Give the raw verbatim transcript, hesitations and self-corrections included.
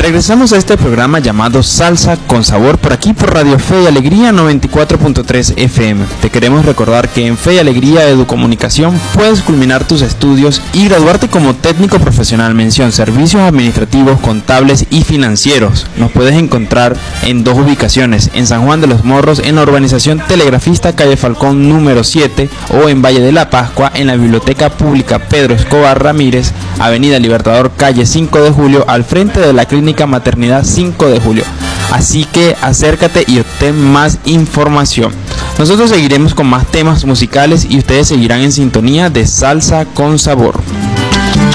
Regresamos a este programa llamado Salsa con Sabor, por aquí por Radio Fe y Alegría noventa y cuatro punto tres F M. Te queremos recordar que en Fe y Alegría Educomunicación puedes culminar tus estudios y graduarte como técnico profesional, mención servicios administrativos, contables y financieros. Nos puedes encontrar en dos ubicaciones, en San Juan de los Morros, en la urbanización Telegrafista, calle Falcón número siete, o en Valle de la Pascua, en la Biblioteca Pública Pedro Escobar Ramírez, Avenida Libertador, calle cinco de julio, al frente de la Clínica Maternidad cinco de julio. Así que acércate y obtén más información. Nosotros seguiremos con más temas musicales y ustedes seguirán en sintonía de Salsa con Sabor.